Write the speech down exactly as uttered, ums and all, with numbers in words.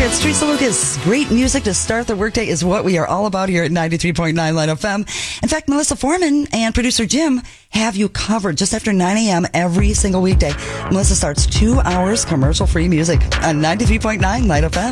here at Teresa Lucas. Great music to start the workday is what we are all about here at ninety-three point nine Light F M. In fact, Melissa Foreman and producer Jim have you covered just after nine a.m. every single weekday. Melissa starts two hours commercial-free music on ninety-three point nine Light F M.